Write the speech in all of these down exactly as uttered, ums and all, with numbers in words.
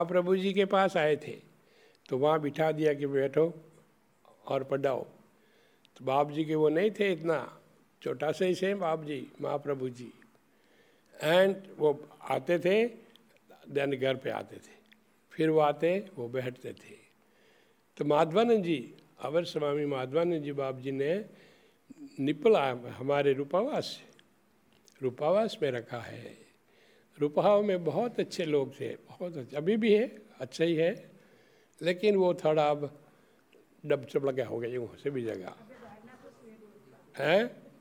प्रभु जी के पास आए थे तो वहाँ बिठा दिया कि बैठो और पढ़ाओ। तो बाप जी के वो नहीं थे, इतना छोटा सा ही से बाप जी महाप्रभु जी, एंड वो आते थे देन घर पे आते थे, फिर वो आते वो बैठते थे। तो माधवानंद जी, अवर स्वामी माधवानंद जी बाप जी ने निपला हमारे रूपावास रूपावास में रखा है। रूपाव में बहुत अच्छे लोग थे, बहुत अच्छे, अभी भी है, अच्छा ही है, लेकिन वो थोड़ा अब डब सब लगा हो गया से भी जगह है।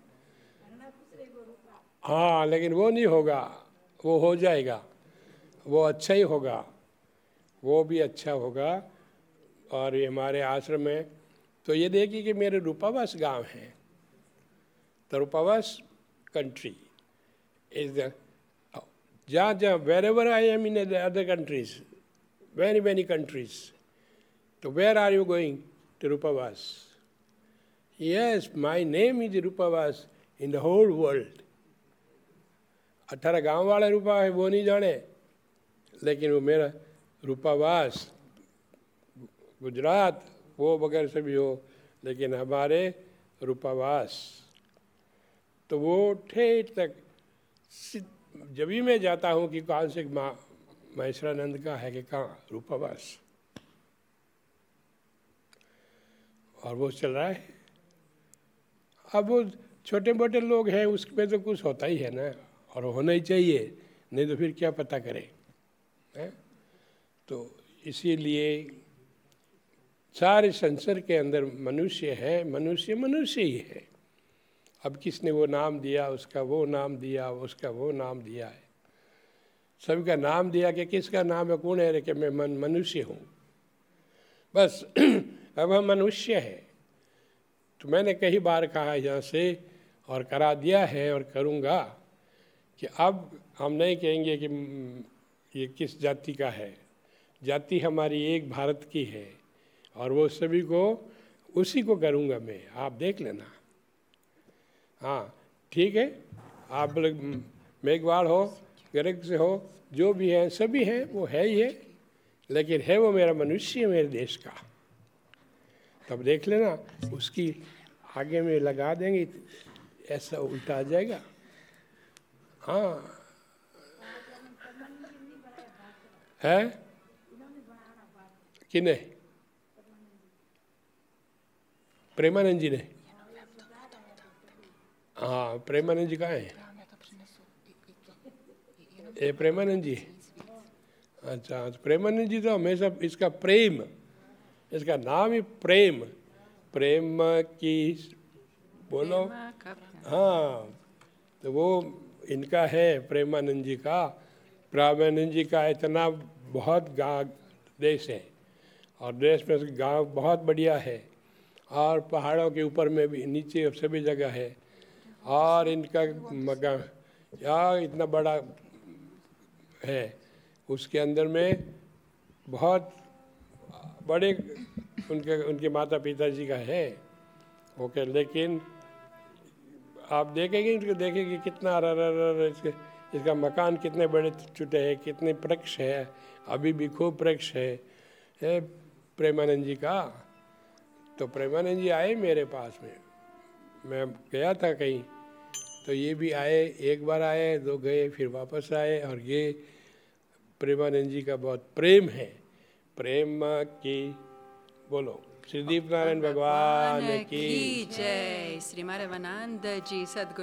हाँ, लेकिन वो नहीं होगा, वो हो जाएगा, वो अच्छा ही होगा, वो भी अच्छा होगा। और ये हमारे आश्रम में तो ये देखिए कि मेरे रूपावास गांव है, तो रूपावास कंट्री इज द जहाँ जहाँ where ever I am in other countries, very many countries, तो where are you going to Rupawas? Yes, my name is Rupawas in the whole world. अठारह गांव वाला रूपा है वो नहीं जाने, लेकिन वो मेरा रूपावास गुजरात वो वगैरह से भी हो, लेकिन हमारे रूपावास तो वो ठेठ तक जब भी मैं जाता हूँ कि कौन से माँ महेश्वरानंद का है कि कहाँ रूपावास, और वो चल रहा है। अब वो छोटे मोटे लोग हैं, उसमें तो कुछ होता ही है ना, और होना ही चाहिए, नहीं तो फिर क्या पता करें है? तो इसीलिए सारे संसार के अंदर मनुष्य है, मनुष्य मनुष्य ही है। अब किसने वो नाम दिया, उसका वो नाम दिया, उसका वो नाम दिया है, सभी का नाम दिया कि किसका नाम है, कौन है कि मैं मन मनुष्य हूँ बस। अब हम मनुष्य हैं। तो मैंने कई बार कहा यहाँ से और करा दिया है और करूँगा कि अब हम नहीं कहेंगे कि ये किस जाति का है, जाति हमारी एक भारत की है, और वो सभी को उसी को करूँगा मैं, आप देख लेना। हाँ ठीक है, आप लोग मेघवाड़ हो, गर्ग से हो, जो भी है सभी हैं, वो है ही है, लेकिन है वो मेरा मनुष्य मेरे देश का। तब देख लेना, उसकी आगे में लगा देंगे, ऐसा उल्टा आ जाएगा। हाँ है कि नहीं? प्रेमानंद जी ने, हाँ प्रेमानंद जी कहाँ है? ये प्रेमानंद जी, अच्छा तो प्रेमानंद जी तो हमेशा इसका प्रेम, इसका नाम ही प्रेम, प्रेम की बोलो, हाँ तो वो इनका है प्रेमानंद जी का। प्रेमानंद जी का इतना बहुत गाँव देश है, और देश में गांव बहुत बढ़िया है, और पहाड़ों के ऊपर में भी, नीचे सभी जगह है, और इनका मकान या इतना बड़ा है, उसके अंदर में बहुत बड़े उनके उनके माता पिता जी का है ओके। लेकिन आप देखेंगे इनको, देखेंगे कितना र, र, र, इसके इसका मकान कितने बड़े छुटे हैं, कितने वृक्ष है, अभी भी खूब वृक्ष है, है प्रेमानंद जी का। तो प्रेमानंद जी आए मेरे पास में, मैं गया था कहीं, तो ये भी आए, एक बार आए, दो गए, फिर वापस आए। और ये प्रेमानंद जी का बहुत प्रेम है, प्रेम की बोलो श्री दीप नारायण भगवान की जय। श्री माधवानंद जी सद्गुरु